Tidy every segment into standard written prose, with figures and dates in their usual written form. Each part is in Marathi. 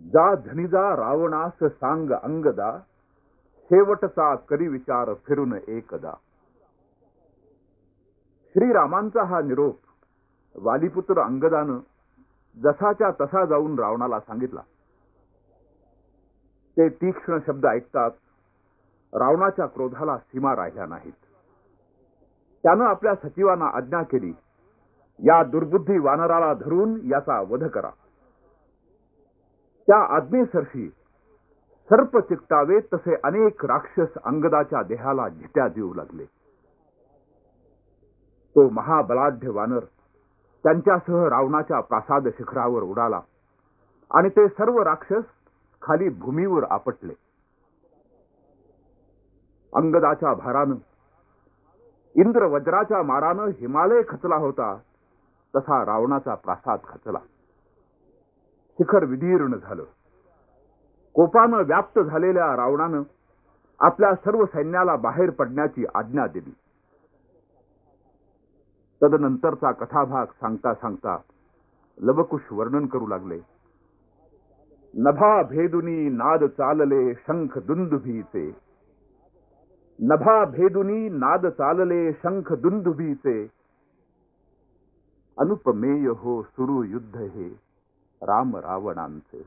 जा धनिजा रावणास सांग अंगदा, शेवटचा करी विचार फिरून एकदा. श्रीरामांचा हा निरोप वालीपुत्र अंगदानं जसाच्या तसा जाऊन रावणाला सांगितला. ते तीक्ष्ण शब्द ऐकतात रावणाच्या क्रोधाला सीमा राहिल्या नाहीत. त्यानं आपल्या सचिवांना आज्ञा केली, या दुर्बुद्धी वानराला धरून याचा वध करा. त्या आज्ञेसरशी सर्प चिकटावे तसे अनेक राक्षस अंगदाच्या देहाला झिट्या देऊ लागले. तो महाबलाढ्य वानर त्यांच्यासह रावणाच्या प्रासाद शिखरावर उडाला आणि ते सर्व राक्षस खाली भूमीवर आपटले. अंगदाच्या भारानं इंद्र वज्राच्या मारानं हिमालय खचला होता तसा रावणाचा प्रासाद खचला. शिखर विदीर्ण झालं. कोपानं व्याप्त झालेल्या रावणानं आपल्या सर्व सैन्याला बाहेर पडण्याची आज्ञा दिली. तदनंतरचा कथाभाग सांगता सांगता लवकुश वर्णन करू लागले. नभा भेदुनी नाद चालले शंख दुंदुभीचे, नभा भेदुनी नाद चालले शंख दुंदुभीचे, अनुपमेय हो सुरू युद्ध हे राम रावणांचे.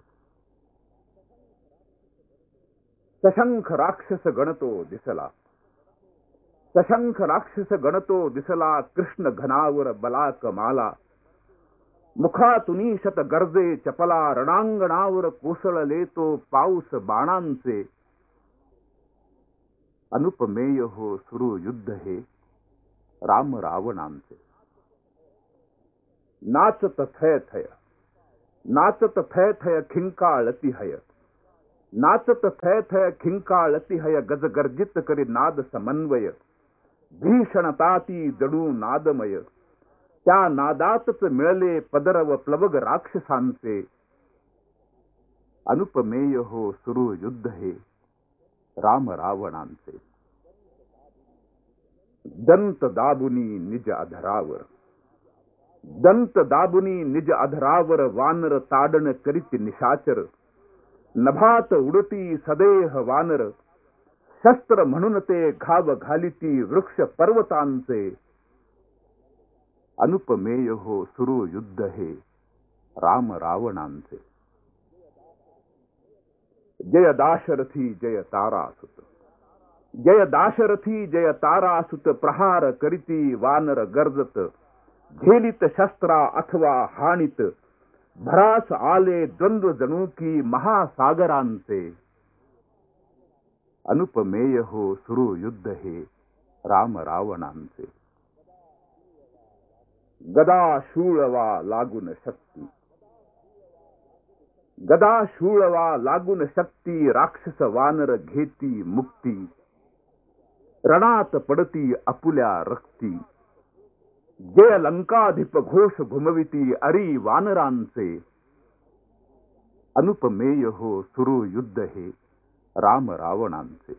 सशंख राक्षस गणतो दिसला, सशंख राक्षस गणतो दिसला, कृष्ण घनावर बलाक माला, मुखातुनी शत गर्जे चपला, रणांगणावर कोसळले तो पाऊस बाणांचे. अनुपमेय हो सुरू युद्ध हे राम रावणांचे. नाचत थय थय, नाचत थय थय खिंकाळती हय, नाचत थय थय खिंकाळती हय, गजगर्जित करी नाद समन्वय, भीषणताती जडू नादमय, त्या नादातच मिळले पदरव प्लवग राक्षसांचे. अनुपमेय हो सुरू युद्ध हे राम रावणांचे. दंत दाबुनी निज अधरावर, दंत दाबुनी निज अधरावर, वानर ताडण करीत निशाचर, नभात उडती सदेह वानर, शस्त्र म्हणून ते घाव घालिती वृक्ष पर्वतांचे. अनुपमेय हो सुरू युद्ध हे राम रावणांचे. जय दाशरथी जय तारासुत, जय दाशरथी जय तारासुत, प्रहार करीती वानर गर्जत, झेलित शस्त्रा अथवा हाणित, भरास आले द्वंद्व जणू की महासागरांचे. अनुपमेय हो सुरू युद्ध हे राम रावणांचे. गदा शूळवा लागून शक्ती, गदा शूळवा लागून शक्ती, राक्षस वानर घेती मुक्ती, रणात पडती अपुल्या रक्ती, जय लंकाधिप घोष घुमविती अरी वानरांचे. अनुपमेय हो सुरू युद्ध हे राम रावणांचे.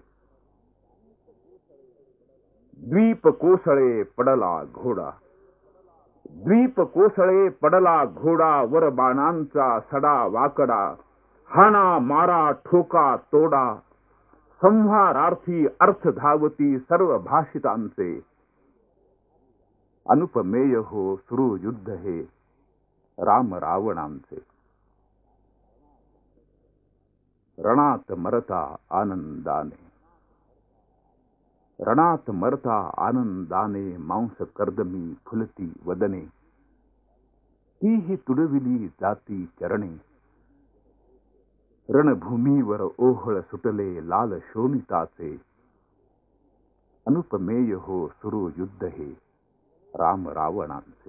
द्वीप कोसळे पडला घोडा, द्वीप कोसळे पडला घोडा, वर बाणांचा सडा वाकडा, हाणा मारा ठोका तोडा, संहारार्थी अर्थ धावती सर्व भाषितांचे. अनुपमेय हो सुरू युद्ध हे राम रावणांचे. रणात मरता आनंदाने, रणात मरता आनंदाने, मांस कर्दमी फुलती वदने, तीही तुडविली जाती चरणे, रणभूमीवर ओहळ सुटले लाल शोणिताचे. अनुपमेय हो सुरू युद्ध हे राम रावणांचे.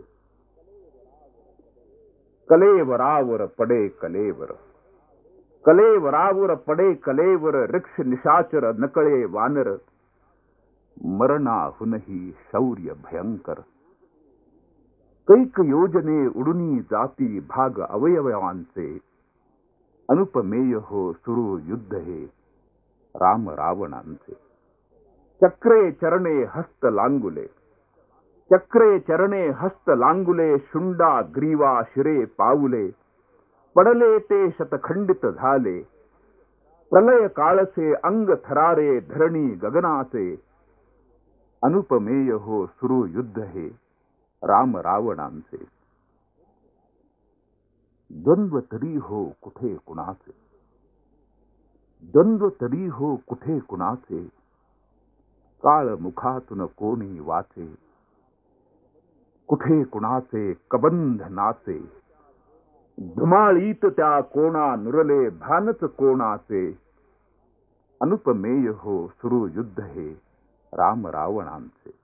कलेवरावर पडे कलेवर, कलेवरावर पडे कलेवर, रिक्ष निशाचर नकळे वानर, मरणाहुनही शौर्य भयंकर, कैक योजने उडुनी जाती भाग अवयवांचे. अनुपमेय हो सुरू युद्ध हे राम रावणांचे. चक्रे चरणे हस्त लांगुले, चक्रे चरणे हस्त लांगुले, शुंडा ग्रीवा शिरे पाऊले, पडले ते शतखंडित झाले. प्रलय काळचे अंग थरारे धरणी गगनाचे. अनुपमेय हो सुरू युद्ध हे राम रावणांचे. द्वंद्व तरी हो कुठे कुणाचे. द्वंद्व तरी हो कुठे कुणाचे. काळ मुखातून कोणी वाचे. कुठे कुणाचे कबंध नाचे. धुमाळीत त्या कोणा नुरले भानच कोणाचे. अनुपमेय हो सुरू युद्ध हे राम रावणांचे.